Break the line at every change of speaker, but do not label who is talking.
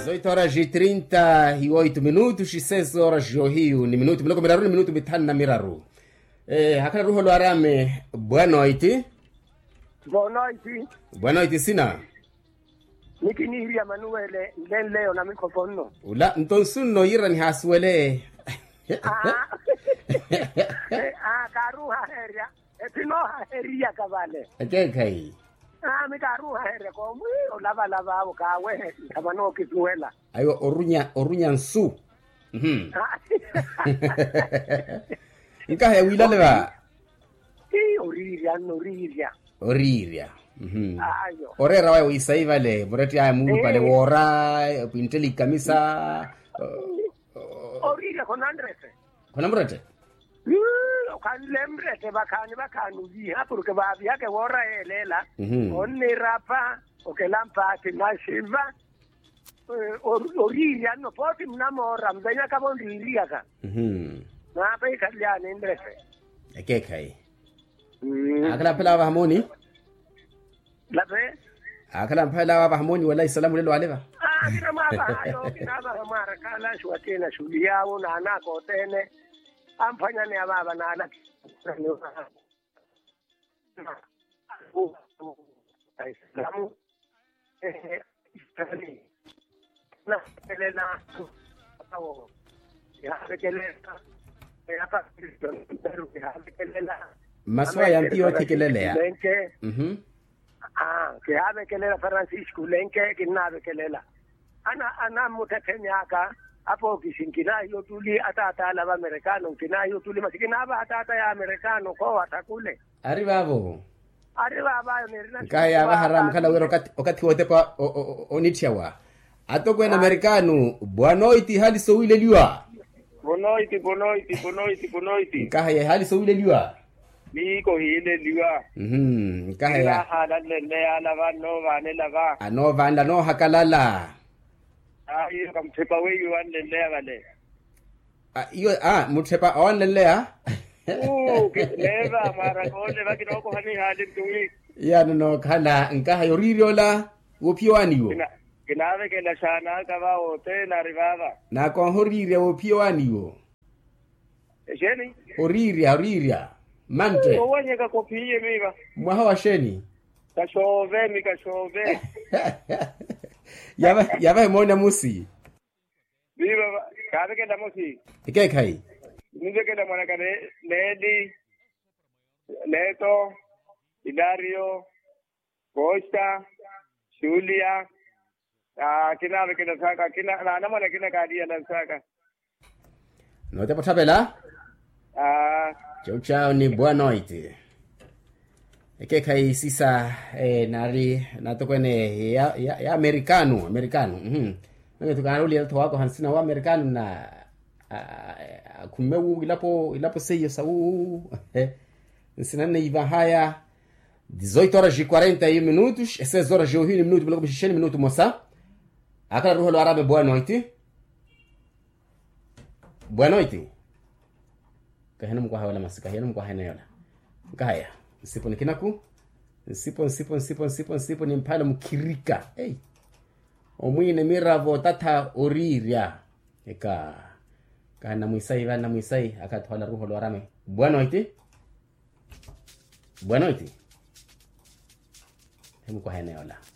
18 horas e 38 minutos e 6 horas de Rio, ni minuto miloko miraru ni minuto bitana miraru. Hakana ruho lo arame, boa noite.
Boa noite.
Boa noite sina.
Nikiniria Manuele leo na microfono.
Ula ntonsunno ira ni haswele.
Karuha heria. Etino heria kavale.
Kai.
Mikaruha heria ko mu lava o kawe kamano kisuela.
Ayo orunya nsu. Nkahe wilale ba. Oriria.
Ayo.
Orera wa isaiva le, boreti ya mungu pale wora, pinteli kamisa.
Oriria con Andrete.
Con Andrete?
Kan lembrete bakani via porque va via che wora elela. Onni rapa o che lampati nashiva. Oriria no poti mnamora mbenya kama oriria ka. Na pa ikaliane Andrete.
Kai. Akala pela wa hamoni?
Labe?
Akala pela wa hamoni wallahi salamu lelo aleva.
Kina mama ayo kina mara kala shwatena shulia una na kotene. Amfanya ni ababa na ala. Islamu. Na kelela. Ya kelela. Ya pa kelela.
Maswa ya mpio tekelelea.
Que habe kelela Francisco lenke kinabe kelela. Ana mutakenyaka hapo kisinkina hiyo tuli atata la Americano kina hiyo tuli masikina atata ya Americano kwa atakule.
Arribavo
nerina.
Kaya baharam kala wero wakati wote pa onichawa. Atokwe na Americano bwanoiti hali so ile liwa. Bonoiti. Kaya hali so ile liwa.
Niko hile liwa.
Kaya
halale alava lava.
Anova anda no hakalala.
Hiyo kamtepa wewe wanelea wale.
Hiyo mtepa wanelea.
Kileva mara kole bakidoko hani hali tuwi.
Ya no kala nkaha yoririola wopiwani yo.
Kinawe kela sana kava hote na rivava.
Na kwa horiria wopiwani yo.
Sheni?
Horiria. Mante.
Owenye kakopiye miba.
Mwahawa sheni.
Kashove.
Yaba mona musi.
Miba kabe kenda musi.
Kai.
Nje kenda mwana kane Nedi. Neto. Ilario. Costa. Julia. Kinabe kenda saka kina na mwana kina kadia na saka.
No te potabela? Chau ni boa noite. Kai sisa nari natokene ya americano. Nanga tukanaruli alto wako hansina wa americano na kumewu ilapo seyo sau. Nsinana iva haya 18 horas e 41 minutos, 6 horas e 1 minuto, bloco de minuto moça. Akala ruho lo arabe boa noite. Boa noite. Kahena mko hawala masika hena mko hena yola kaya nsipo nikinaku nsipo ni mpala mkirika omwine miravo tata oriria kana mwisai akatwala ruho lo arame boa noite mko hena yola